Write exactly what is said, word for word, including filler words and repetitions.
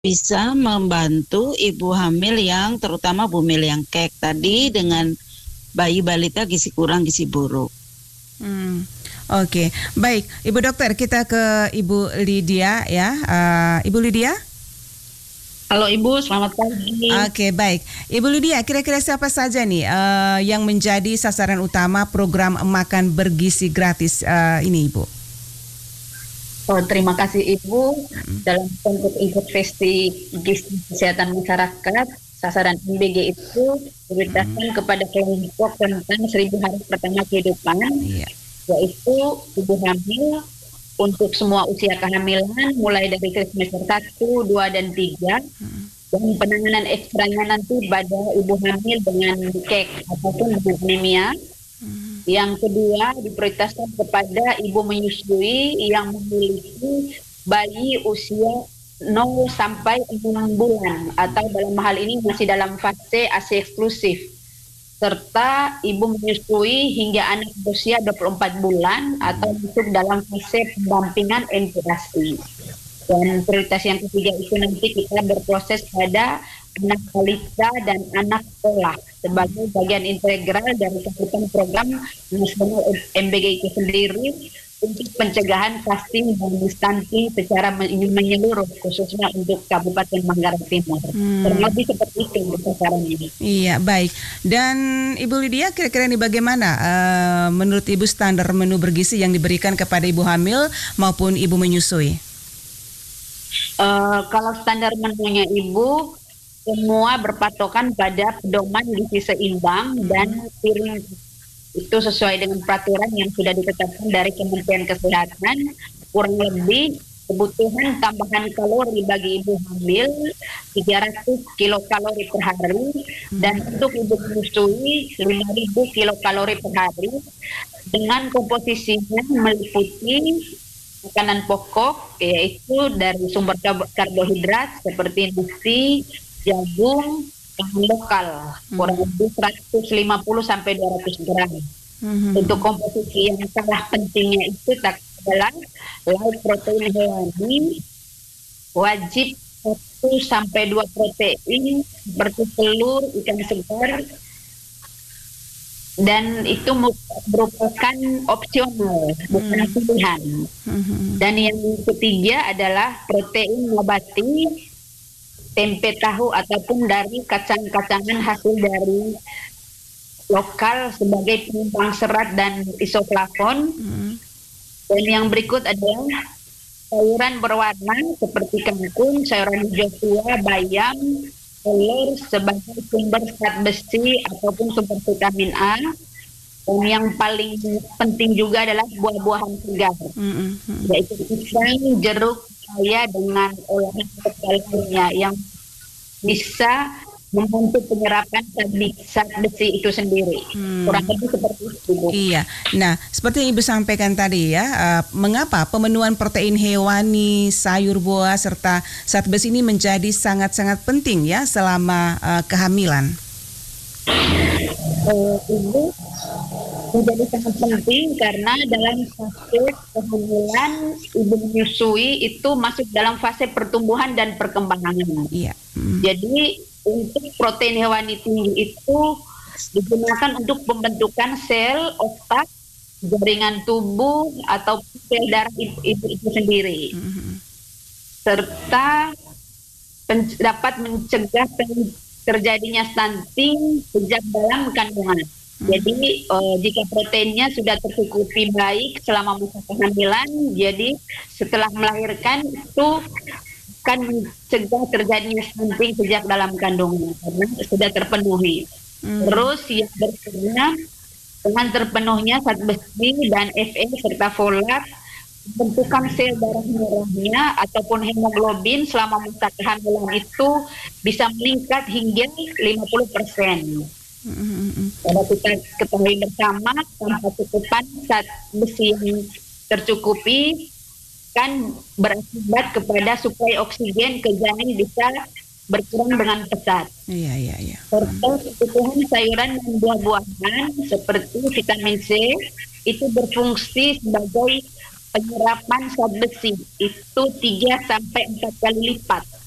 bisa membantu ibu hamil yang terutama bumil yang kek tadi dengan bayi balita gizi kurang gizi buruk. Hmm. Oke, okay. Baik, Ibu Dokter, kita ke Ibu Lydia ya. Uh, Ibu Lydia? Halo Ibu, selamat pagi. Oke, okay, baik. Ibu Lydia, kira-kira siapa saja nih uh, yang menjadi sasaran utama program makan bergizi gratis uh, ini, Ibu? Oh, terima kasih Ibu. Hmm. Dalam konteks investasi gizi kesehatan masyarakat, sasaran M B G itu diprioritaskan hmm. kepada kelompok rentan seribu hari pertama kehidupan. Yeah. Yaitu ibu hamil untuk semua usia kehamilan mulai dari semester satu, dua, dan tiga hmm. dan penanganan ekstranya nanti pada ibu hamil dengan kek ataupun anemia. Hmm. Yang kedua diprioritaskan kepada ibu menyusui yang memiliki bayi usia nol sampai enam bulan atau dalam hal ini masih dalam fase A S I eksklusif, serta ibu menyusui hingga anak berusia dua puluh empat bulan atau masuk dalam fase pendampingan intubasi. Dan prioritas yang ketiga itu nanti kita berproses pada anak balita dan anak sekolah sebagai bagian integral dari cakupan program nasional M B G itu sendiri untuk pencegahan stunting dan stunting secara menyeluruh khususnya untuk Kabupaten Manggarai Timur. Hmm. Terlebih seperti itu sasaran ini. Iya, baik. Dan Ibu Lydia, kira-kira ini bagaimana uh, menurut Ibu standar menu bergizi yang diberikan kepada ibu hamil maupun ibu menyusui? Uh, kalau standar menunya Ibu semua berpatokan pada pedoman gizi seimbang hmm. dan piring itu sesuai dengan peraturan yang sudah ditetapkan dari Kementerian Kesehatan. Kurang lebih kebutuhan tambahan kalori bagi ibu hamil tiga ratus kilokalori per hari hmm. dan untuk ibu menyusui lima ribu kilokalori per hari dengan komposisinya meliputi makanan pokok yaitu dari sumber karbohidrat seperti nasi, jagung, bahan lokal kurang lebih seratus lima puluh sampai dua ratus gram. Mm-hmm. Untuk komposisi yang salah pentingnya itu tak adalah lauk protein hewani wajib satu sampai dua protein seperti telur, ikan segar, dan itu merupakan opsional, bukan mm-hmm. pilihan. Mm-hmm. Dan yang ketiga adalah protein nabati, tempe tahu ataupun dari kacang-kacangan hasil dari lokal sebagai penyumbang serat dan isoflavon. Hmm. Dan yang berikut adalah sayuran berwarna seperti kangkung, sayuran hijau tua, bayam, telur sebagai sumber zat besi ataupun sumber vitamin A. Dan yang paling penting juga adalah buah-buahan segar, hmm. yaitu pisang, jeruk, saya dengan olahan kalorinya yang bisa membantu penyerapan zat besi itu sendiri. Hmm. Kurang lebih seperti itu, Bu. Iya. Nah, seperti yang Ibu sampaikan tadi ya, uh, mengapa pemenuhan protein hewani, sayur buah serta zat besi ini menjadi sangat-sangat penting ya selama uh, kehamilan? Uh, Ibu menjadi sangat penting karena dalam fase kehamilan ibu menyusui itu masuk dalam fase pertumbuhan dan perkembangan. Iya. Hmm. Jadi untuk protein hewani tinggi itu digunakan untuk pembentukan sel otak, jaringan tubuh atau sel darah ibu, ibu itu sendiri, hmm. serta pen- dapat mencegah pen- terjadinya stunting sejak dalam kandungan. Jadi uh, jika proteinnya sudah tercukupi baik selama masa kehamilan, jadi setelah melahirkan itu akan mencegah terjadinya stunting sejak dalam kandungan karena sudah terpenuhi. Hmm. Terus yang berikutnya dengan terpenuhnya zat besi dan Fe serta folat, bentukan sel darah merahnya ataupun hemoglobin selama masa kehamilan itu bisa meningkat hingga lima puluh persen. Mm-hmm. Kalau kita ketahui bersama tanpa cukupan zat besi yang tercukupi kan berakibat kepada suplai oksigen ke janin bisa berkurang dengan pesat. Iya iya iya. Serta kebutuhan sayuran dan buah-buahan seperti vitamin C itu berfungsi sebagai penyerapan zat besi itu tiga sampai empat kali lipat